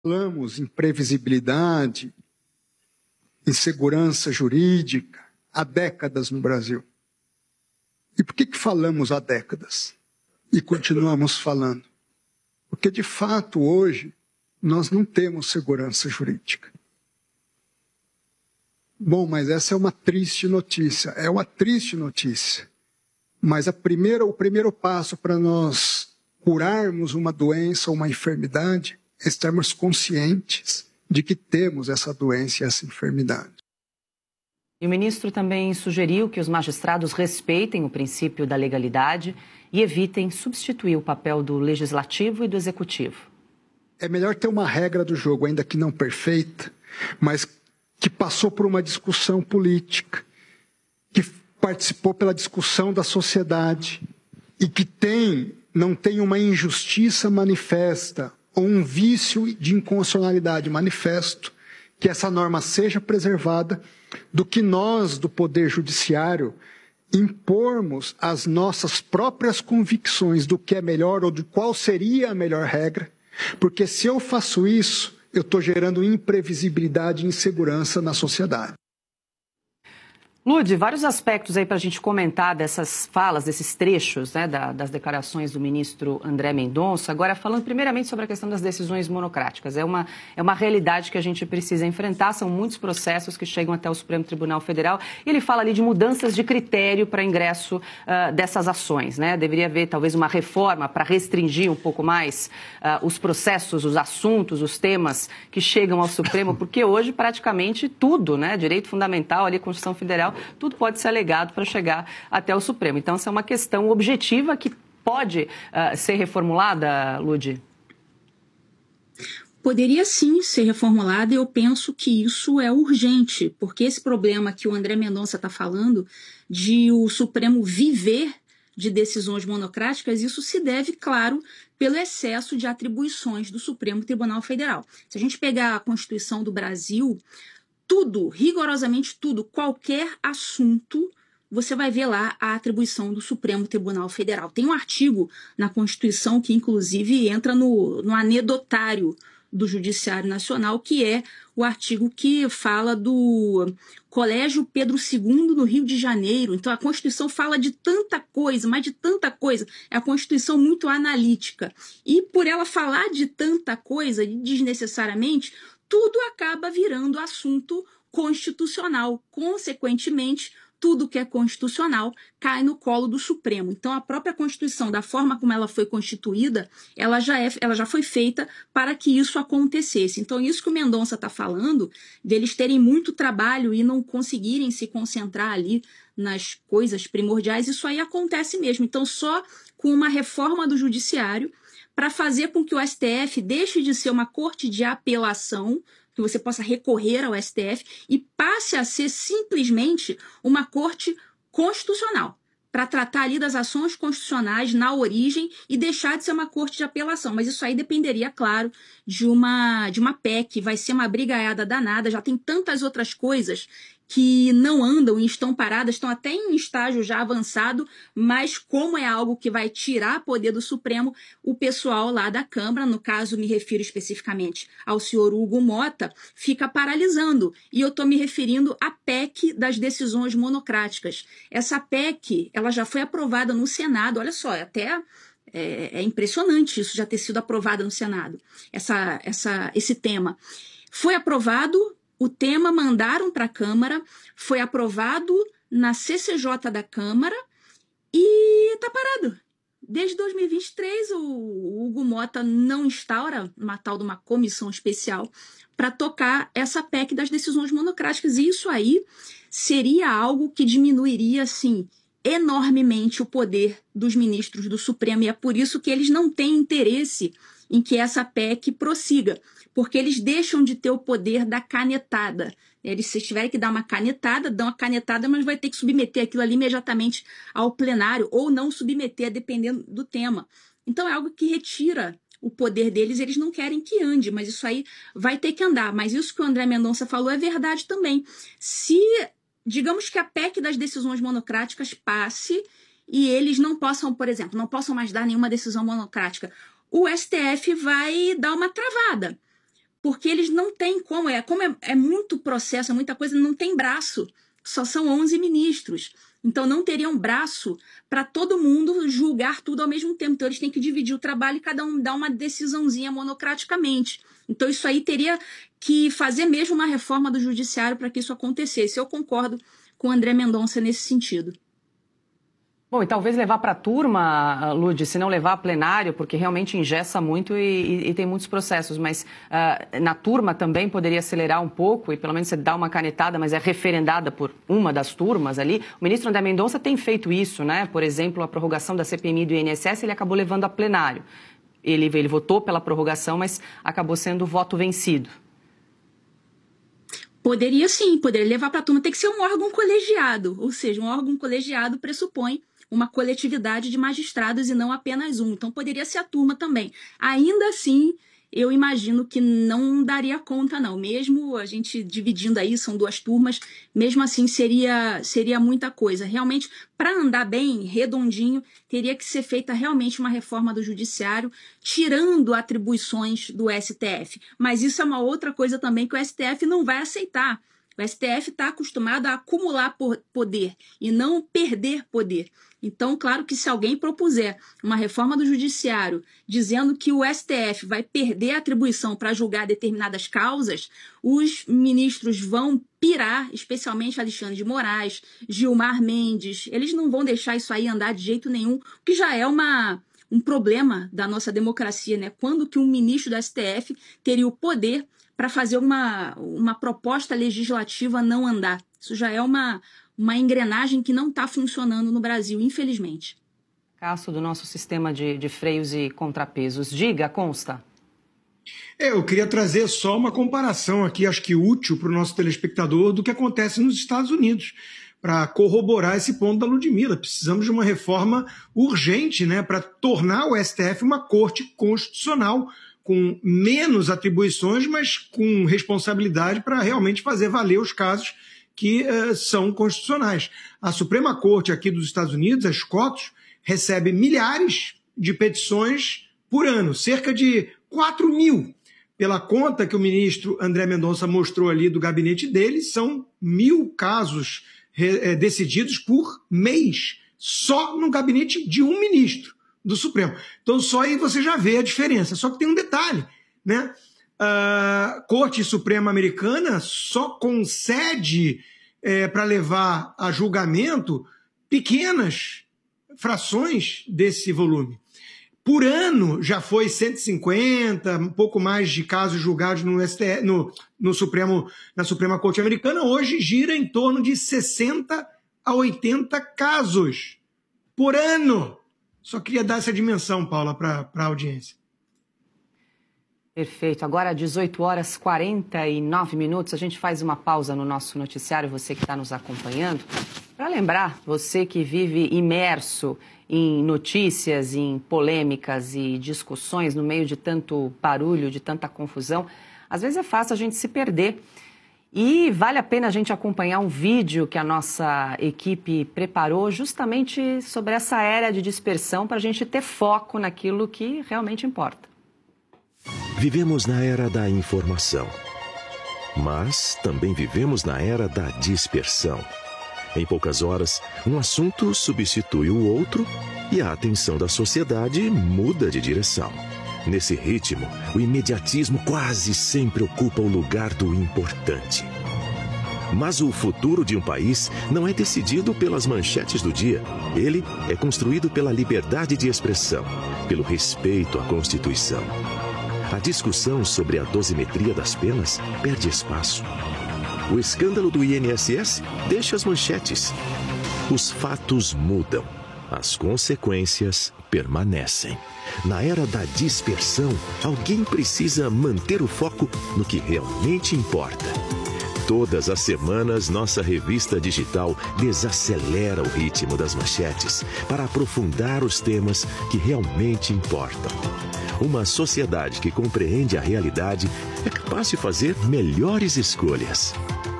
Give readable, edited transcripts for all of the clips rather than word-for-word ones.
Falamos em previsibilidade, em segurança jurídica, há décadas no Brasil. E por que falamos há décadas? E continuamos falando? Porque, de fato, hoje, nós não temos segurança jurídica. Bom, mas essa é uma triste notícia. É uma triste notícia. Mas o primeiro passo para nós curarmos uma doença ou uma enfermidade é estarmos conscientes de que temos essa doença e essa enfermidade. E o ministro também sugeriu que os magistrados respeitem o princípio da legalidade e evitem substituir o papel do legislativo e do executivo. É melhor ter uma regra do jogo, ainda que não perfeita, mas que passou por uma discussão política, que participou pela discussão da sociedade e que não tem uma injustiça manifesta ou um vício de inconstitucionalidade manifesto, que essa norma seja preservada, do que nós, do Poder Judiciário, impormos as nossas próprias convicções do que é melhor ou de qual seria a melhor regra, porque se eu faço isso, eu estou gerando imprevisibilidade e insegurança na sociedade. Lud, vários aspectos aí para a gente comentar dessas falas, desses trechos, né, das declarações do ministro André Mendonça. Agora, falando primeiramente sobre a questão das decisões monocráticas. É uma realidade que a gente precisa enfrentar, são muitos processos que chegam até o Supremo Tribunal Federal. E ele fala ali de mudanças de critério para ingresso dessas ações, né? Deveria haver talvez uma reforma para restringir um pouco mais os processos, os assuntos, os temas que chegam ao Supremo, porque hoje praticamente tudo, né, direito fundamental, ali, Constituição Federal, tudo pode ser alegado para chegar até o Supremo. Então, essa é uma questão objetiva que pode ser reformulada, Lud? Poderia sim ser reformulada e eu penso que isso é urgente, porque esse problema que o André Mendonça está falando de o Supremo viver de decisões monocráticas, isso se deve, claro, pelo excesso de atribuições do Supremo Tribunal Federal. Se a gente pegar a Constituição do Brasil, tudo, rigorosamente tudo, qualquer assunto, você vai ver lá a atribuição do Supremo Tribunal Federal. Tem um artigo na Constituição que, inclusive, entra no anedotário do Judiciário Nacional, que é o artigo que fala do Colégio Pedro II no Rio de Janeiro. Então, a Constituição fala de tanta coisa, mas de tanta coisa. É a Constituição muito analítica. E por ela falar de tanta coisa, desnecessariamente, tudo acaba virando assunto constitucional. Consequentemente, tudo que é constitucional cai no colo do Supremo. Então, a própria Constituição, da forma como ela foi constituída, ela já foi feita para que isso acontecesse. Então, isso que o Mendonça está falando, deles terem muito trabalho e não conseguirem se concentrar ali nas coisas primordiais, isso aí acontece mesmo. Então, só com uma reforma do Judiciário, para fazer com que o STF deixe de ser uma corte de apelação, que você possa recorrer ao STF, e passe a ser simplesmente uma corte constitucional, para tratar ali das ações constitucionais na origem e deixar de ser uma corte de apelação. Mas isso aí dependeria, claro, de uma PEC, vai ser uma brigaiada danada, já tem tantas outras coisas que não andam e estão paradas, estão até em estágio já avançado, mas como é algo que vai tirar poder do Supremo, o pessoal lá da Câmara, no caso me refiro especificamente ao senhor Hugo Mota, fica paralisando. E eu estou me referindo à PEC das decisões monocráticas. Essa PEC, ela já foi aprovada no Senado, olha só, é impressionante isso já ter sido aprovado no Senado, esse tema. Foi aprovado. O tema mandaram para a Câmara, foi aprovado na CCJ da Câmara e está parado. Desde 2023, o Hugo Mota não instaura uma tal de uma comissão especial para tocar essa PEC das decisões monocráticas. E isso aí seria algo que diminuiria, assim, enormemente o poder dos ministros do Supremo. E é por isso que eles não têm interesse em que essa PEC prossiga, porque eles deixam de ter o poder da canetada. Eles, se tiverem que dar uma canetada, dão a canetada, mas vai ter que submeter aquilo ali imediatamente ao plenário, ou não submeter, dependendo do tema. Então é algo que retira o poder deles, eles não querem que ande, mas isso aí vai ter que andar. Mas isso que o André Mendonça falou é verdade também. Se, digamos que a PEC das decisões monocráticas passe e eles não possam, por exemplo, não possam mais dar nenhuma decisão monocrática, o STF vai dar uma travada. porque eles não têm como é muito processo, é muita coisa, não tem braço. Só são 11 ministros. Então, não teriam braço para todo mundo julgar tudo ao mesmo tempo. Então, eles têm que dividir o trabalho e cada um dar uma decisãozinha monocraticamente. Então, isso aí teria que fazer mesmo uma reforma do judiciário para que isso acontecesse. Eu concordo com o André Mendonça nesse sentido. Bom, e talvez levar para a turma, Lud, se não levar a plenário, porque realmente engessa muito e tem muitos processos, mas na turma também poderia acelerar um pouco e pelo menos você dá uma canetada, mas é referendada por uma das turmas ali. O ministro André Mendonça tem feito isso, né? Por exemplo, a prorrogação da CPMI do INSS, ele acabou levando a plenário. Ele votou pela prorrogação, mas acabou sendo o voto vencido. Poderia sim, poderia levar para a turma. Tem que ser um órgão colegiado, ou seja, um órgão colegiado pressupõe uma coletividade de magistrados e não apenas um. Então, poderia ser a turma também. Ainda assim, eu imagino que não daria conta, não. Mesmo a gente dividindo aí, são 2 turmas, mesmo assim seria muita coisa. Realmente, para andar bem, redondinho, teria que ser feita realmente uma reforma do judiciário, tirando atribuições do STF. Mas isso é uma outra coisa também que o STF não vai aceitar. O STF está acostumado a acumular poder e não perder poder. Então, claro que se alguém propuser uma reforma do judiciário dizendo que o STF vai perder a atribuição para julgar determinadas causas, os ministros vão pirar, especialmente Alexandre de Moraes, Gilmar Mendes. Eles não vão deixar isso aí andar de jeito nenhum, o que já é um problema da nossa democracia, né? Quando que um ministro do STF teria o poder para fazer uma proposta legislativa não andar? Isso já é uma engrenagem que não está funcionando no Brasil, infelizmente. Caso do nosso sistema de freios e contrapesos. Diga, Consta. Eu queria trazer só uma comparação aqui, acho que útil para o nosso telespectador, do que acontece nos Estados Unidos, para corroborar esse ponto da Ludmila. Precisamos de uma reforma urgente, né, para tornar o STF uma corte constitucional, com menos atribuições, mas com responsabilidade para realmente fazer valer os casos que são constitucionais. A Suprema Corte aqui dos Estados Unidos, a SCOTUS, recebe milhares de petições por ano, cerca de 4.000. Pela conta que o ministro André Mendonça mostrou ali do gabinete dele, são 1.000 casos decididos por mês, só no gabinete de um ministro do Supremo. Então, só aí você já vê a diferença. Só que tem um detalhe, né? A Corte Suprema Americana só concede para levar a julgamento pequenas frações desse volume. Por ano já foi 150, um pouco mais de casos julgados no STF, no Supremo, na Suprema Corte Americana. Hoje gira em torno de 60 a 80 casos por ano. Só queria dar essa dimensão, Paula, para a audiência. Perfeito. Agora, 18h49, a gente faz uma pausa no nosso noticiário, você que está nos acompanhando, para lembrar, você que vive imerso em notícias, em polêmicas e discussões no meio de tanto barulho, de tanta confusão, às vezes é fácil a gente se perder. E vale a pena a gente acompanhar um vídeo que a nossa equipe preparou justamente sobre essa era de dispersão para a gente ter foco naquilo que realmente importa. Vivemos na era da informação, mas também vivemos na era da dispersão. Em poucas horas, um assunto substitui o outro e a atenção da sociedade muda de direção. Nesse ritmo, o imediatismo quase sempre ocupa o lugar do importante. Mas o futuro de um país não é decidido pelas manchetes do dia. Ele é construído pela liberdade de expressão, pelo respeito à Constituição. A discussão sobre a dosimetria das penas perde espaço. O escândalo do INSS deixa as manchetes. Os fatos mudam. As consequências permanecem. Na era da dispersão, alguém precisa manter o foco no que realmente importa. Todas as semanas, nossa revista digital desacelera o ritmo das manchetes para aprofundar os temas que realmente importam. Uma sociedade que compreende a realidade é capaz de fazer melhores escolhas.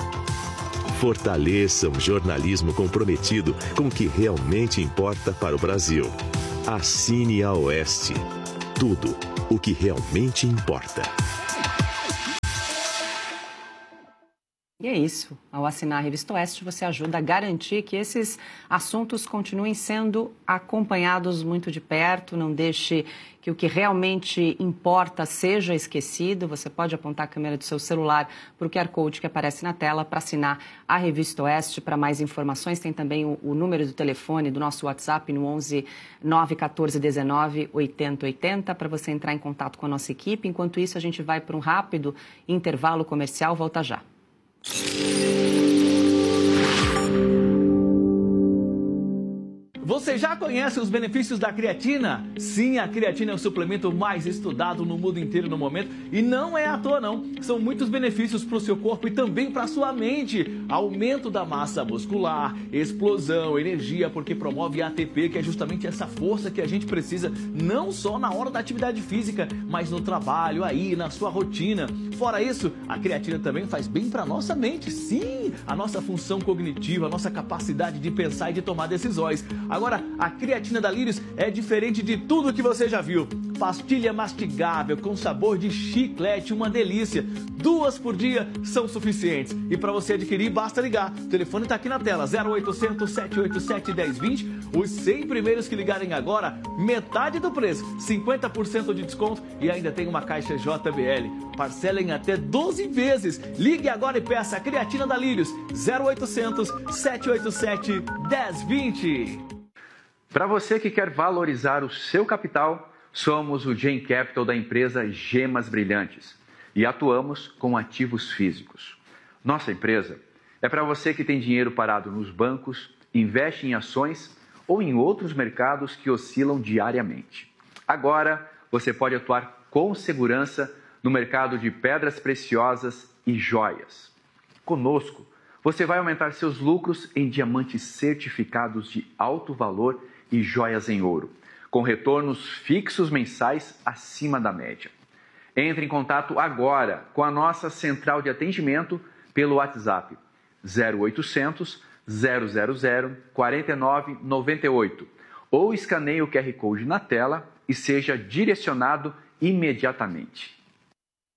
Fortaleça um jornalismo comprometido com o que realmente importa para o Brasil. Assine a Oeste. Tudo o que realmente importa. E é isso. Ao assinar a Revista Oeste, você ajuda a garantir que esses assuntos continuem sendo acompanhados muito de perto. Não deixe que o que realmente importa seja esquecido. Você pode apontar a câmera do seu celular para o QR Code que aparece na tela para assinar a Revista Oeste. Para mais informações, tem também o número do telefone do nosso WhatsApp no 11 914 19 80 80 para você entrar em contato com a nossa equipe. Enquanto isso, a gente vai para um rápido intervalo comercial. Volta já. Você já conhece os benefícios da creatina? Sim, a creatina é o suplemento mais estudado no mundo inteiro no momento e não é à toa não. São muitos benefícios para o seu corpo e também para a sua mente. Aumento da massa muscular, explosão, energia, porque promove a ATP, que é justamente essa força que a gente precisa, não só na hora da atividade física, mas no trabalho, aí, na sua rotina. Fora isso, a creatina também faz bem para a nossa mente. Sim, a nossa função cognitiva, a nossa capacidade de pensar e de tomar decisões. Agora, a creatina da Lírios é diferente de tudo que você já viu. Pastilha mastigável com sabor de chiclete, uma delícia. 2 por dia são suficientes. E para você adquirir, basta ligar. O telefone está aqui na tela, 0800 787 1020. Os 100 primeiros que ligarem agora, metade do preço, 50% de desconto e ainda tem uma caixa JBL. Parcela em até 12 vezes. Ligue agora e peça a creatina da Lírios, 0800 787 1020. Para você que quer valorizar o seu capital, somos o Gen Capital da empresa Gemas Brilhantes e atuamos com ativos físicos. Nossa empresa é para você que tem dinheiro parado nos bancos, investe em ações ou em outros mercados que oscilam diariamente. Agora, você pode atuar com segurança no mercado de pedras preciosas e joias. Conosco, você vai aumentar seus lucros em diamantes certificados de alto valor e joias em ouro, com retornos fixos mensais acima da média. Entre em contato agora com a nossa central de atendimento pelo WhatsApp 0800 000 4998 ou escaneie o QR Code na tela e seja direcionado imediatamente.